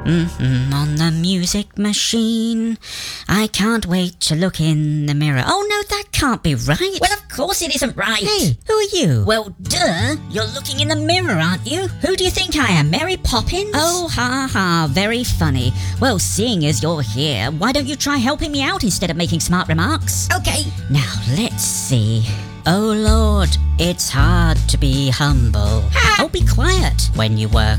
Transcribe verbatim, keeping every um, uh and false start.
Mm-hmm, on the music machine. I can't wait to look in the mirror. Oh no, that can't be right. Well, of course it isn't right. Hey, who are you? Well, duh. You're looking in the mirror, aren't you? Who do you think I am, Mary Poppins? Oh, ha ha, very funny. Well, seeing as you're here, why don't you try helping me out instead of making smart remarks? Okay. Now, let's see. Oh Lord, it's hard to be humble. Ha! Oh, be quiet when you work